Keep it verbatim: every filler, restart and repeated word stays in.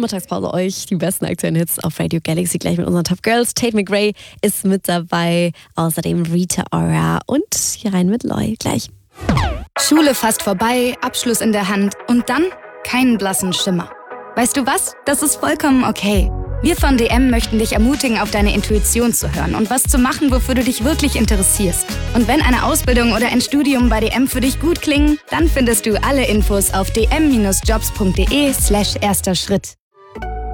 Mittagspause euch die besten aktuellen Hits auf Radio Galaxy gleich mit unseren Top Girls. Tate McRae ist mit dabei, außerdem Rita Ora und hier rein mit Loy gleich. Schule fast vorbei, Abschluss in der Hand und dann keinen blassen Schimmer. Weißt du was? Das ist vollkommen okay. Wir von D M möchten dich ermutigen, auf deine Intuition zu hören und was zu machen, wofür du dich wirklich interessierst. Und wenn eine Ausbildung oder ein Studium bei D M für dich gut klingen, dann findest du alle Infos auf d m Bindestrich jobs punkt d e slash erster Schritt.